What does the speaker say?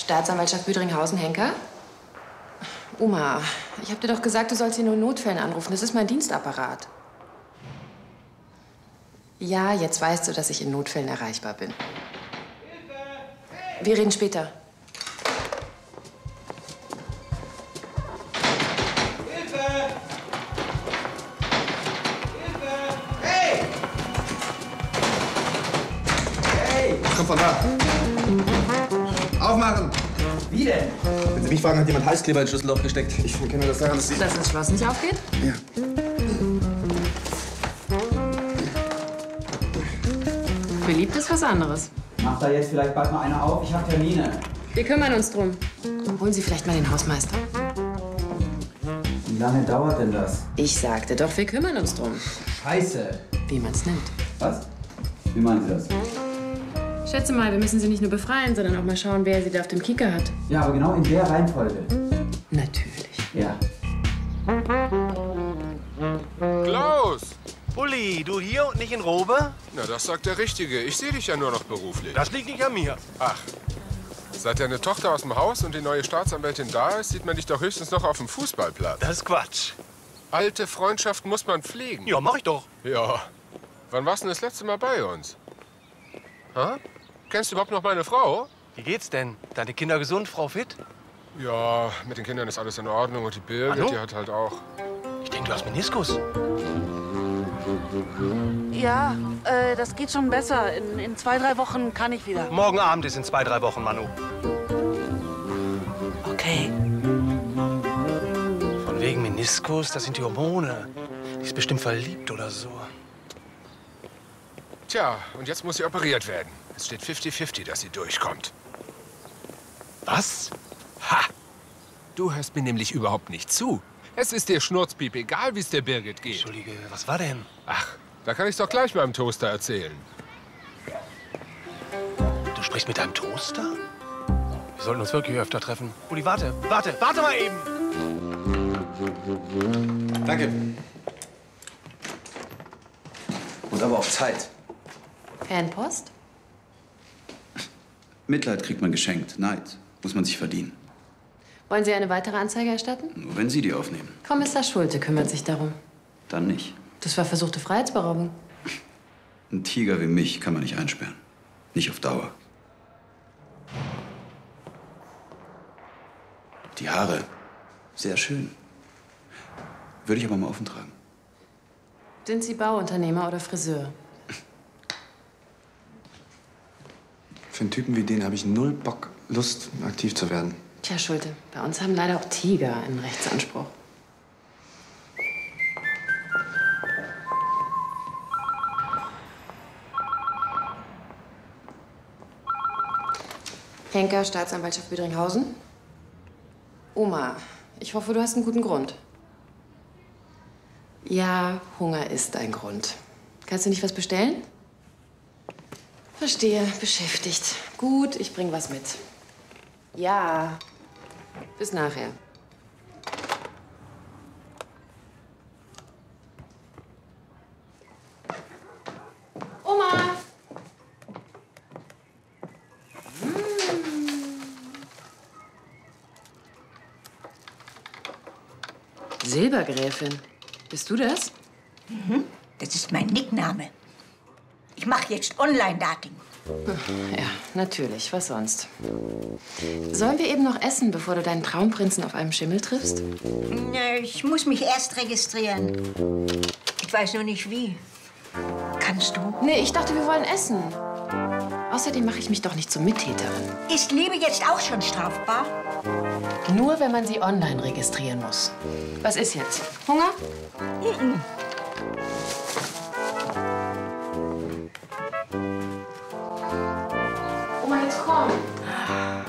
Staatsanwaltschaft Büdringhausen, Henker? Oma, ich hab dir doch gesagt, du sollst hier nur in Notfällen anrufen. Das ist mein Dienstapparat. Ja, jetzt weißt du, dass ich in Notfällen erreichbar bin. Wir reden später. Kommt von da. Aufmachen! Wie denn? Wenn Sie mich fragen, hat jemand Heißkleber in Schlüsselloch gesteckt. Ich erkenne das daran, dass Sie... Dass das Schloss nicht aufgeht? Ja. Beliebt ist was anderes. Macht da jetzt vielleicht bald mal einer auf? Ich habe Termine. Wir kümmern uns drum. Holen Sie vielleicht mal den Hausmeister. Wie lange dauert denn das? Ich sagte doch, wir kümmern uns drum. Scheiße. Wie man's nimmt. Was? Wie meinen Sie das? Schätze mal, wir müssen sie nicht nur befreien, sondern auch mal schauen, wer sie da auf dem Kieker hat. Ja, aber genau in der Reihenfolge. Natürlich. Ja. Klaus! Uli, du hier und nicht in Robe? Na, das sagt der Richtige. Ich sehe dich ja nur noch beruflich. Das liegt nicht an mir. Ach, seit deine Tochter aus dem Haus und die neue Staatsanwältin da ist, sieht man dich doch höchstens noch auf dem Fußballplatz. Das ist Quatsch. Alte Freundschaften muss man pflegen. Ja, mach ich doch. Ja. Wann warst du das letzte Mal bei uns? Ha? Kennst du überhaupt noch meine Frau? Wie geht's denn? Deine Kinder gesund, Frau Fit? Ja, mit den Kindern ist alles in Ordnung. Und die Birgit, Hallo? die hat halt auch... Ich denke, du hast Meniskus. Ja, das geht schon besser. In 2, 3 Wochen kann ich wieder. Morgen Abend ist in 2, 3 Wochen, Manu. Okay. Von wegen Meniskus, das sind die Hormone. Die ist bestimmt verliebt oder so. Tja, und jetzt muss sie operiert werden. Es steht 50-50, dass sie durchkommt. Was? Ha! Du hörst mir nämlich überhaupt nicht zu. Es ist dir Schnurzpiep egal, wie es der Birgit geht. Entschuldige, was war denn? Ach, da kann ich's doch gleich beim Toaster erzählen. Du sprichst mit deinem Toaster? Wir sollten uns wirklich öfter treffen. Uli, warte mal eben! Danke. Und aber auch Zeit. Fanpost? Mitleid kriegt man geschenkt. Neid muss man sich verdienen. Wollen Sie eine weitere Anzeige erstatten? Nur wenn Sie die aufnehmen. Kommissar Schulte kümmert sich darum. Dann nicht. Das war versuchte Freiheitsberaubung. Ein Tiger wie mich kann man nicht einsperren. Nicht auf Dauer. Die Haare. Sehr schön. Würde ich aber mal offen tragen. Sind Sie Bauunternehmer oder Friseur? Für einen Typen wie den habe ich null Bock, Lust, aktiv zu werden. Tja, Schulte, bei uns haben leider auch Tiger einen Rechtsanspruch. Henker, Staatsanwaltschaft Büdringhausen. Oma, ich hoffe, du hast einen guten Grund. Ja, Hunger ist ein Grund. Kannst du nicht was bestellen? Verstehe, beschäftigt. Gut, ich bring was mit. Ja, bis nachher. Oma! Silbergräfin. Bist du das? Das ist mein Nickname. Ich mache jetzt Online-Dating. Ja, natürlich. Was sonst? Sollen wir eben noch essen, bevor du deinen Traumprinzen auf einem Schimmel triffst? Ich muss mich erst registrieren. Ich weiß nur nicht wie. Kannst du? Nee, ich dachte, wir wollen essen. Außerdem mache ich mich doch nicht zur Mittäterin. Ist Liebe jetzt auch schon strafbar? Nur, wenn man sie online registrieren muss. Was ist jetzt? Hunger?